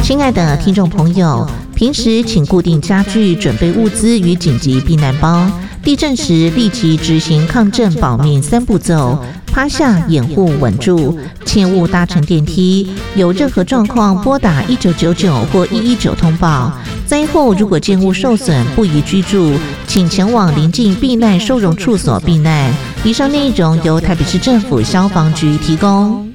亲爱的听众朋友，平时请固定家具，准备物资与紧急避难包。地震时立即执行抗震保命3步骤：趴下、掩护、稳住，切勿搭乘电梯。有任何状况，拨打1999或119通报。灾后如果建物受损，不宜居住，请前往邻近避难收容处所避难。以上内容由台北市政府消防局提供。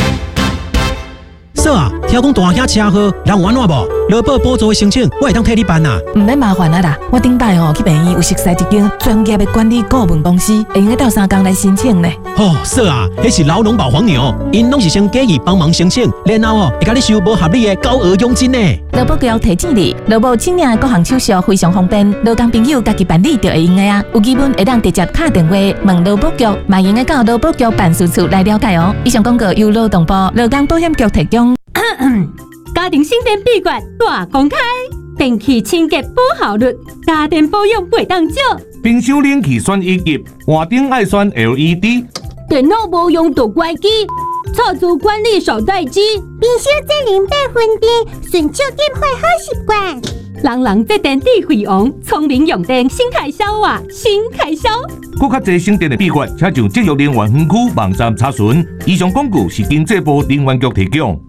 嫂啊，听讲大兄车祸，人有安怎无？劳保补助的申请，我会当替你办啊。 唔免麻烦啊啦，我顶摆去病院有熟悉一间专业的管理顾问公司，会用到3天来申请呢。 嫂啊，迄是老农保黄牛，因拢是先建议帮忙申请，然后会甲你收无合理的高额佣金呢。 劳保局提醒你，劳保请领的各项手续非常方便，劳工朋友家己办理就会用的啊。有疑问会当直接打电话问劳保局，嘛用的到劳保局办事处来了解哦。以上广告由劳动部劳工保险局提供。 家庭省电秘诀大公开，电器清洁保效率，家电保养袂当少。 冰箱冷气选1级，换灯爱选 LED。 电脑无用读乖机，厕所管理手袋机。 冰箱在0度分电，顺手电坏好习惯。 人在电力费用，聪明用电新开销啊，新开销。 更较侪省电的秘诀，请上节约能源分区网站查询。以上广告是经济部能源局提供。